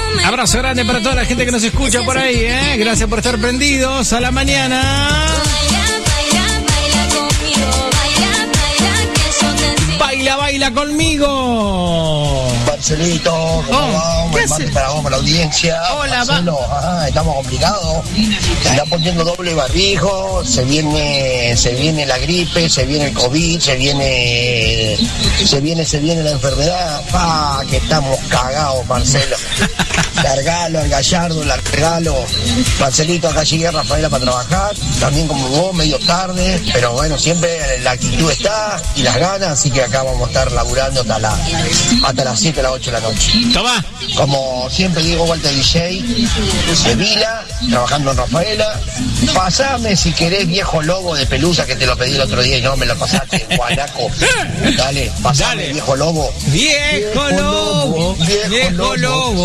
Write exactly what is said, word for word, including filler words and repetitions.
Abrazo grande para toda la gente que nos escucha por ahí, ¿eh? Gracias por estar prendidos a la mañana. Baila, baila conmigo. Marcelito, ¿cómo Oh, va? ¿qué Un mate hace? para vos, para la audiencia. Hola, Marcelo, ah, estamos complicados. Se está poniendo doble barbijo, se viene, se viene la gripe, se viene el COVID, se viene, se viene, se viene la enfermedad. Ah, que estamos cagados, Marcelo. Largalo al Gallardo, largalo. Marcelito, acá llegué a Rafaela para trabajar, también como vos, medio tarde, pero bueno, siempre la actitud está y las ganas, así que acá vamos a estar laburando hasta, la, hasta las siete, las ocho de la noche. Toma. Como siempre digo, Walter D J, Sevilla, trabajando en Rafaela. Pasame si querés viejo lobo de pelusa que te lo pedí el otro día y no me lo pasaste, guanaco. Dale, pasame Dale. viejo lobo. Viejo lobo, viejo lobo.